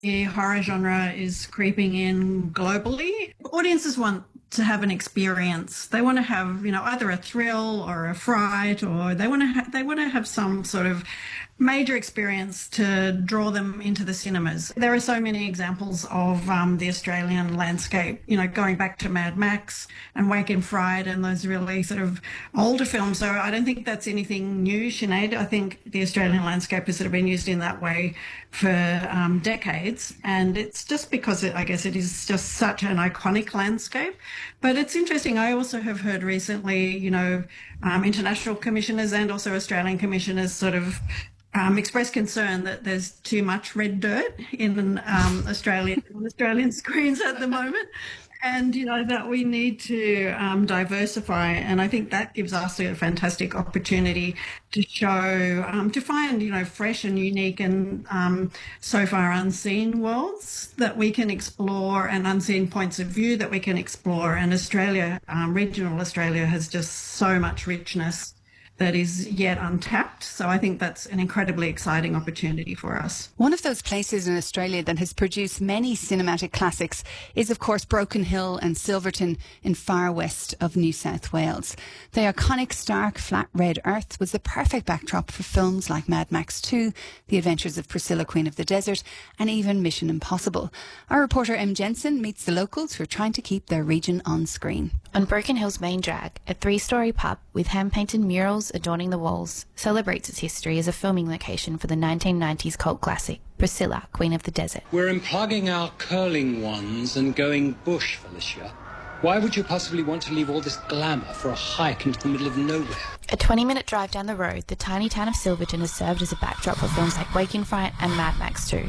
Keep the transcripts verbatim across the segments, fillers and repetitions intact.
The horror genre is creeping in globally. Audiences want to have an experience. They want to have, you know, either a thrill or a fright, or they want to ha- they want to have some sort of major experience to draw them into the cinemas. There are so many examples of um, the Australian landscape, you know, going back to Mad Max and Wake in Fright and those really sort of older films. So I don't think that's anything new, Sinead. I think the Australian landscape has sort of been used in that way for um, decades. And it's just because it, I guess it is just such an iconic landscape. But it's interesting. I also have heard recently, you know, um, international commissioners and also Australian commissioners sort of Um, expressed concern that there's too much red dirt in um, Australian Australian screens at the moment, and you know that we need to um, diversify. And I think that gives us a fantastic opportunity to show, um, to find you know fresh and unique and um, so far unseen worlds that we can explore, and unseen points of view that we can explore. And Australia, um, regional Australia, has just so much richness that is yet untapped. So I think that's an incredibly exciting opportunity for us. One of those places in Australia that has produced many cinematic classics is, of course, Broken Hill and Silverton in far west of New South Wales. The iconic stark flat red earth was the perfect backdrop for films like Mad Max two, The Adventures of Priscilla, Queen of the Desert, and even Mission Impossible. Our reporter Em Jensen meets the locals who are trying to keep their region on screen. On Broken Hill's main drag, a three-storey pub with hand-painted murals adorning the walls celebrates its history as a filming location for the nineteen nineties cult classic, Priscilla, Queen of the Desert. We're unplugging our curling ones and going bush, Felicia. Why would you possibly want to leave all this glamour for a hike into the middle of nowhere? A twenty-minute drive down the road, the tiny town of Silverton has served as a backdrop for films like Wake in Fright and Mad Max two.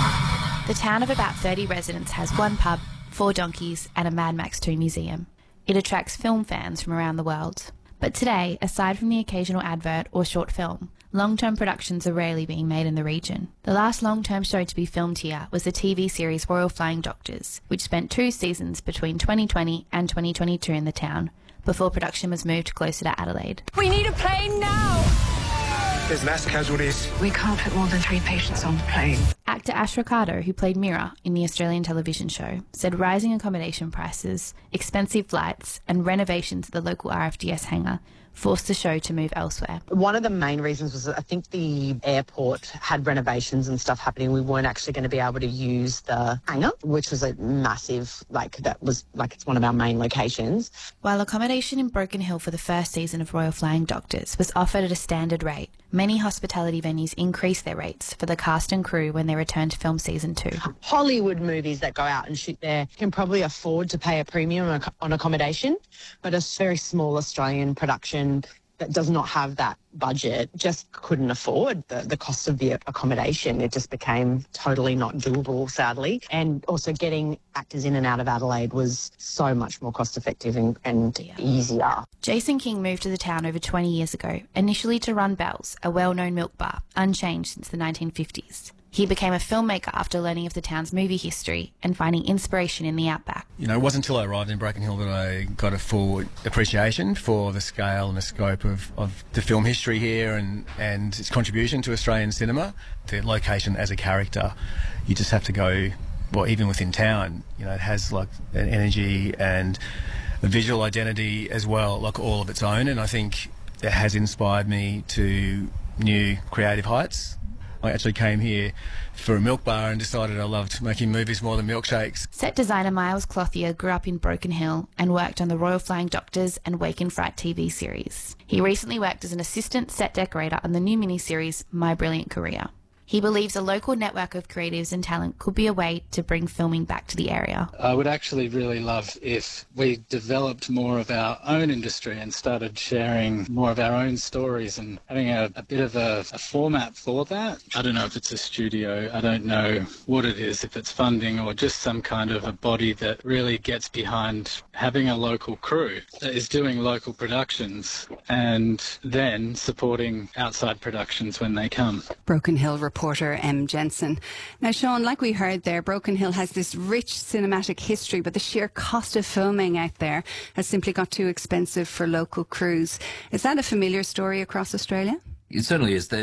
The town of about thirty residents has one pub, four donkeys, and a Mad Max two museum. It attracts film fans from around the world. But today, aside from the occasional advert or short film, long-term productions are rarely being made in the region. The last long-term show to be filmed here was the T V series Royal Flying Doctors, which spent two seasons between twenty twenty and twenty twenty-two in the town, before production was moved closer to Adelaide. We need a plane now! There's mass casualties. We can't put more than three patients on the plane. Actor Ash Ricardo, who played Mira in the Australian television show, said rising accommodation prices, expensive flights and renovations at the local R F D S hangar forced the show to move elsewhere. One of the main reasons was that I think the airport had renovations and stuff happening. We weren't actually going to be able to use the hangar, which was a massive, like, that was, like, it's one of our main locations. While accommodation in Broken Hill for the first season of Royal Flying Doctors was offered at a standard rate, many hospitality venues increased their rates for the cast and crew when they returned to film season two. Hollywood movies that go out and shoot there can probably afford to pay a premium on accommodation, but a very small Australian production that does not have that budget just couldn't afford the, the cost of the accommodation. It just became totally not doable, sadly. And also getting actors in and out of Adelaide was so much more cost effective and, and yeah. easier. Jason King moved to the town over twenty years ago, initially to run Bell's, a well-known milk bar, unchanged since the nineteen fifties. He became a filmmaker after learning of the town's movie history and finding inspiration in the outback. You know, it wasn't until I arrived in Broken Hill that I got a full appreciation for the scale and the scope of, of the film history here and, and its contribution to Australian cinema. The location as a character, you just have to go, well, even within town, you know, it has like an energy and a visual identity as well, like all of its own. And I think it has inspired me to new creative heights. I actually came here for a milk bar and decided I loved making movies more than milkshakes. Set designer Miles Clothier grew up in Broken Hill and worked on the Royal Flying Doctors and Wake in Fright T V series. He recently worked as an assistant set decorator on the new miniseries My Brilliant Career. He believes a local network of creatives and talent could be a way to bring filming back to the area. I would actually really love if we developed more of our own industry and started sharing more of our own stories and having a, a bit of a, a format for that. I don't know if it's a studio, I don't know what it is, if it's funding or just some kind of a body that really gets behind having a local crew that is doing local productions and then supporting outside productions when they come. Broken Hill reporter Em Jensen. Now, Sean, like we heard there, Broken Hill has this rich cinematic history, but the sheer cost of filming out there has simply got too expensive for local crews. Is that a familiar story across Australia? It certainly is. There's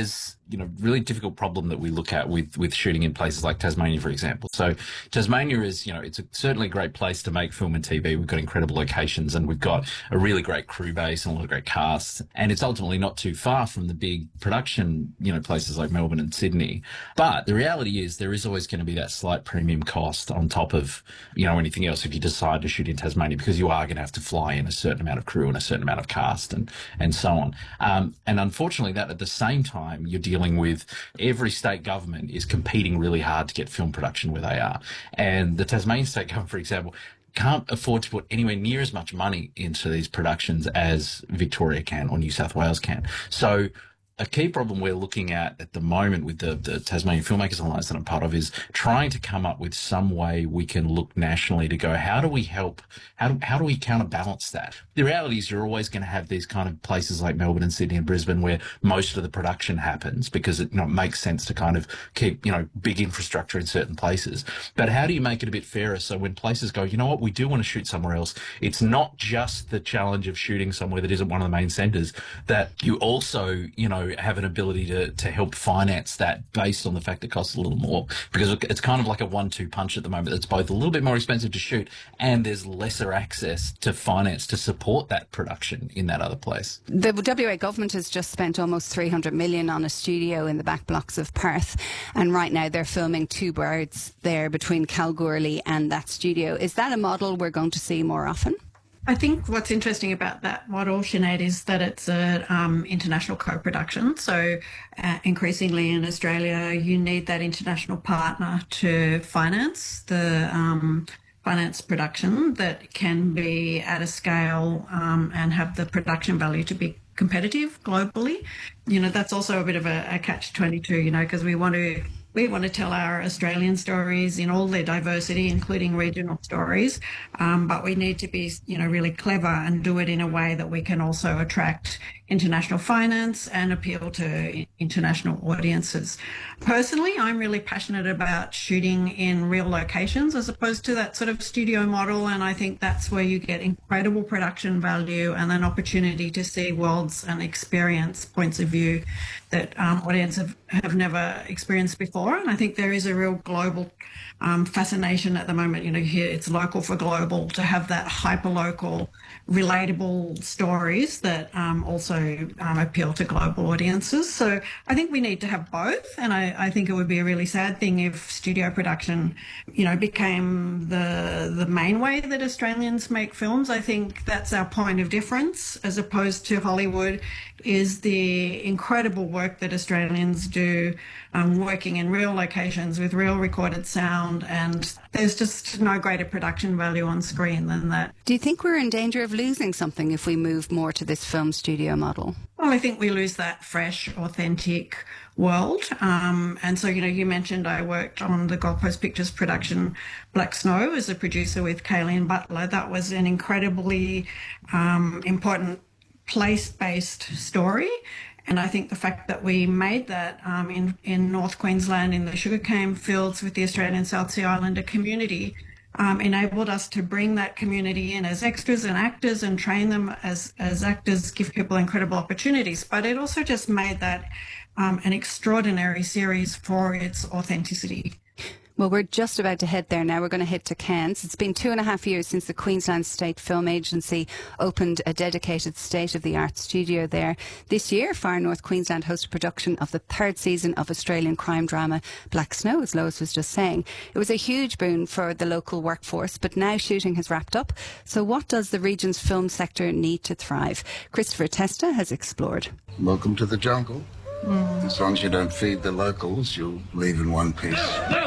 you know, really difficult problem that we look at with, with shooting in places like Tasmania, for example. So Tasmania is, you know, it's a, certainly a great place to make film and T V. We've got incredible locations and we've got a really great crew base and a lot of great casts. And it's ultimately not too far from the big production, you know, places like Melbourne and Sydney. But the reality is there is always going to be that slight premium cost on top of, you know, anything else if you decide to shoot in Tasmania, because you are going to have to fly in a certain amount of crew and a certain amount of cast and, and so on. Um, and unfortunately that at the same time you're dealing dealing with every state government is competing really hard to get film production where they are. And the Tasmanian state government, for example, can't afford to put anywhere near as much money into these productions as Victoria can or New South Wales can. So a key problem we're looking at at the moment with the, the Tasmanian Filmmakers Alliance that I'm part of is trying to come up with some way we can look nationally to go, how do we help, how do, how do we counterbalance that? The reality is you're always going to have these kind of places like Melbourne and Sydney and Brisbane where most of the production happens because it, you know, makes sense to kind of keep, you know, big infrastructure in certain places. But how do you make it a bit fairer so when places go, you know what, we do want to shoot somewhere else, it's not just the challenge of shooting somewhere that isn't one of the main centres, that you also, you know, have an ability to, to help finance that based on the fact it costs a little more, because it's kind of like a one two punch at the moment. It's both a little bit more expensive to shoot and there's lesser access to finance to support that production in that other place. The W A government has just spent almost three hundred million on a studio in the back blocks of Perth, and right now they're filming Two Birds there between Kalgoorlie and that studio. Is that a model we're going to see more often? I think what's interesting about that model, Sinead, is that it's an um, international co-production. So uh, increasingly in Australia, you need that international partner to finance the um, finance production that can be at a scale um, and have the production value to be competitive globally. You know, that's also a bit of a, a catch twenty-two, you know, because we want to We want to tell our Australian stories in all their diversity, including regional stories, um, but we need to be, you know, really clever and do it in a way that we can also attract international finance and appeal to international audiences. Personally, I'm really passionate about shooting in real locations as opposed to that sort of studio model, and I think that's where you get incredible production value and an opportunity to see worlds and experience points of view that um, audiences have, have never experienced before. And I think there is a real global um, fascination at the moment. You know, here it's local for global, to have that hyper-local, relatable stories that um, also um, appeal to global audiences. So I think we need to have both. And I, I think it would be a really sad thing if studio production, you know, became the the main way that Australians make films. I think that's our point of difference as opposed to Hollywood, is the incredible work that Australians do um, working in real locations with real recorded sound, and there's just no greater production value on screen than that. Do you think we're in danger of losing something if we move more to this film studio model? Well, I think we lose that fresh, authentic world. Um, and so, you know, you mentioned I worked on the Gold Coast Pictures production Black Snow as a producer with Kayleen Butler. That was an incredibly um, important place-based story. And I think the fact that we made that um, in, in North Queensland in the sugarcane fields with the Australian South Sea Islander community um, enabled us to bring that community in as extras and actors and train them as, as actors, give people incredible opportunities. But it also just made that um, an extraordinary series for its authenticity. Well, we're just about to head there now. We're going to head to Cairns. It's been two and a half years since the Queensland State Film Agency opened a dedicated state-of-the-art studio there. This year, Far North Queensland hosted production of the third season of Australian crime drama Black Snow, as Lois was just saying. It was a huge boon for the local workforce, but now shooting has wrapped up. So what does the region's film sector need to thrive? Christopher Testa has explored. Welcome to the jungle. Mm. As long as you don't feed the locals, you'll leave in one piece.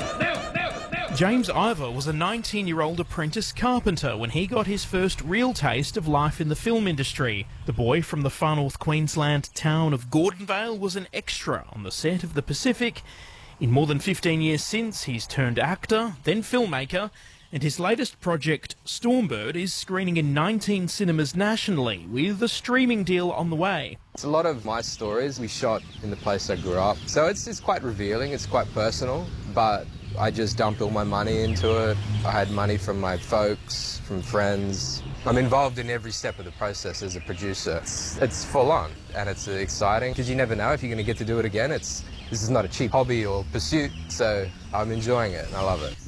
James Ivor was a nineteen-year-old apprentice carpenter when he got his first real taste of life in the film industry. The boy from the far north Queensland town of Gordonvale was an extra on the set of The Pacific. In more than fifteen years since, he's turned actor, then filmmaker, and his latest project, Stormbird, is screening in nineteen cinemas nationally, with a streaming deal on the way. It's a lot of my stories we shot in the place I grew up, so it's, it's quite revealing, it's quite personal, but I just dumped all my money into it. I had money from my folks, from friends. I'm involved in every step of the process as a producer. It's, it's full on and it's exciting because you never know if you're going to get to do it again. It's This is not a cheap hobby or pursuit, so I'm enjoying it and I love it.